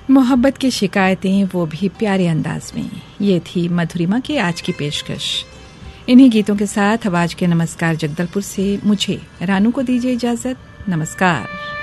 मोहब्बत की शिकायतें, वो भी प्यारे अंदाज में। ये थी मधुरिमा की आज की पेशकश। इन्हीं गीतों के साथ अब आज के नमस्कार जगदलपुर से मुझे रानू को दीजिए इजाजत। नमस्कार।